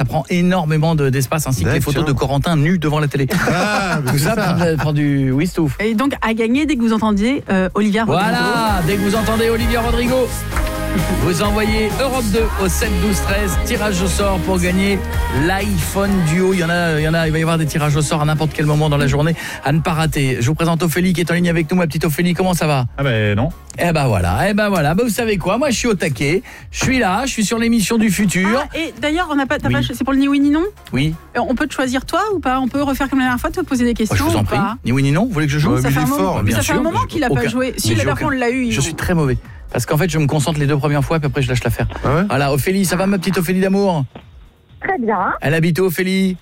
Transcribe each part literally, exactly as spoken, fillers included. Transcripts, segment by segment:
prend énormément de, d'espace, ainsi que les photos de Corentin nu devant la télé. Ah, tout ça, ça. Prend, prend du oui, Stouff. Et donc à gagner dès que vous entendiez euh, Olivia Rodrigo. Voilà, dès que vous entendez Olivia Rodrigo, vous envoyez Europe deux au sept douze treize, tirage au sort pour gagner l'iPhone Duo. Il y en a, il y en a, il va y avoir des tirages au sort à n'importe quel moment dans la journée à ne pas rater. Je vous présente Ophélie qui est en ligne avec nous. Ma petite Ophélie, comment ça va? Ah ben non. Eh ben voilà, eh ben voilà. Ben vous savez quoi? Moi je suis au taquet. Je suis là, je suis sur l'émission du futur. Ah, et d'ailleurs, on n'a pas, t'as oui. pas, c'est pour le ni oui ni non? Oui. On peut te choisir toi ou pas? On peut refaire comme la dernière fois, te poser des questions. Oh, je vous en prie. Ni oui ni non. Vous voulez que je joue? Ça, fait un, moment, fort, bien ça sûr. fait un moment qu'il a aucun, pas joué. Si la dernière fois on l'a eu. Je suis très mauvais. Parce qu'en fait, je me concentre les deux premières fois, puis après je lâche l'affaire. Ah ouais? Voilà, Ophélie, ça va ma petite Ophélie d'amour? Très bien. Elle habite où, Ophélie?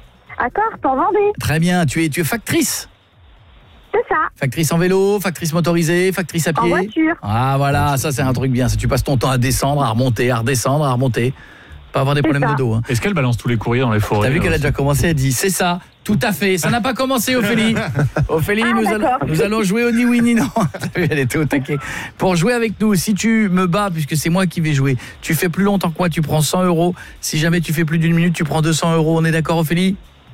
À Corse, en Vendée. Très bien, tu es, tu es factrice? C'est ça. Factrice en vélo, factrice motorisée, factrice à pied? En voiture. Ah voilà, ça c'est un truc bien. Tu passes ton temps à descendre, à remonter, à redescendre, à remonter. Pas avoir des problèmes ça. de dos. Hein. Est-ce qu'elle balance tous les courriers dans les forêts? T'as vu qu'elle a déjà commencé, elle dit c'est ça, tout à fait. Ça n'a pas commencé, Ophélie. Ophélie, ah, nous, allons, nous allons jouer au ni oui ni non. T'as vu, elle était au taquet. Pour jouer avec nous, si tu me bats, puisque c'est moi qui vais jouer, tu fais plus longtemps que moi, tu prends cent euros. Si jamais tu fais plus d'une minute, tu prends deux cents euros. On est d'accord, Ophélie?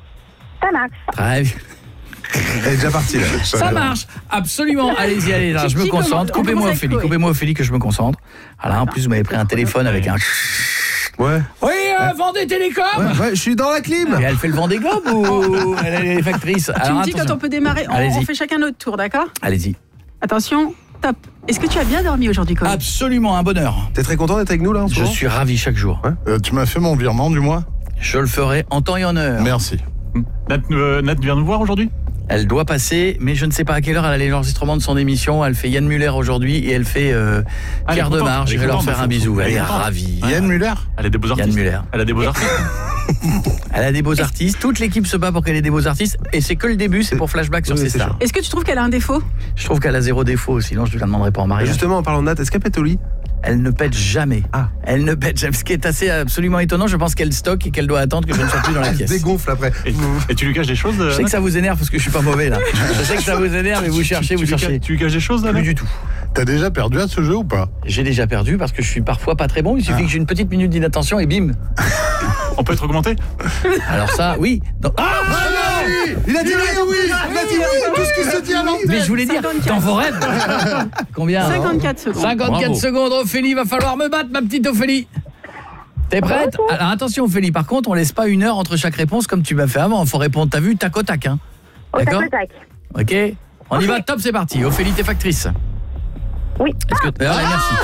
Ça marche. Très bien. Elle est déjà partie là. Ça marche, absolument. Allez-y, allez, là, je me concentre. Coupez-moi Ophélie, coupez-moi Ophélie que je me concentre. Voilà, en plus vous m'avez pris un téléphone avec un. Ouais. Oui, euh, Vendée Télécom. Ouais, ouais, je suis dans la clim. Et elle fait le Vendée Globe ou elle est factrice? Tu Alors, me dis attention. quand on peut démarrer. On, on fait chacun notre tour, d'accord? Allez-y. Attention, top. Est-ce que tu as bien dormi aujourd'hui, Colin? Absolument, un bonheur. T'es très content d'être avec nous là en ce Je moment? suis ravi chaque jour. Ouais. Euh, tu m'as fait mon virement du mois? Je le ferai en temps et en heure. Merci. Nat, euh, Nat vient nous voir aujourd'hui? Elle doit passer, mais je ne sais pas à quelle heure elle a l'enregistrement de son émission. Elle fait Yann Muller aujourd'hui et elle fait euh, ah, Pierre Demar. Je vais leur faire un bisou. Elle est contente. ravie. Yann Muller? Elle a des beaux artistes. Yann Muller. Elle a des beaux artistes. Elle a des beaux artistes. Toute l'équipe se bat pour qu'elle ait des beaux artistes. Et c'est que le début, c'est pour Flashback sur oui, ses stars. Est-ce que tu trouves qu'elle a un défaut? Je trouve qu'elle a zéro défaut, sinon je ne la demanderai pas en mariage. Justement, en parlant de Nat, est-ce qu'elle pète au lit? Elle ne pète jamais. Ah. Elle ne pète jamais. Ce qui est assez absolument étonnant, je pense qu'elle stocke et qu'elle doit attendre que je ne sois plus dans la Elle pièce. se dégonfle après. Et, et tu lui caches des choses? Je sais que ça vous énerve parce que je suis pas mauvais là. Je sais que ça vous énerve et vous cherchez, tu, vous tu cherchez. Lui, tu lui caches des choses là? Plus du tout. T'as déjà perdu à ce jeu ou pas? J'ai déjà perdu parce que je suis parfois pas très bon. Il suffit ah. que j'ai une petite minute d'inattention et bim. On peut être augmenté? Alors ça, oui. Donc... Ah, ah non, il a dit oui, oui, il a dit oui, tout ce qui se dit à l'antenne. Mais je voulais dire, dans vos rêves. Combien? cinquante-quatre secondes. cinquante-quatre Bravo. secondes, Ophélie, va falloir me battre, ma petite Ophélie. T'es prête? Alors attention Ophélie, par contre, on laisse pas une heure entre chaque réponse comme tu m'as fait avant. Faut répondre, t'as vu, tac au tac, hein. Au tac D'accord? au tac. Ok. On y va, top, c'est parti. Ophélie, t'es factrice. Oui. Est-ce que... ah, merci.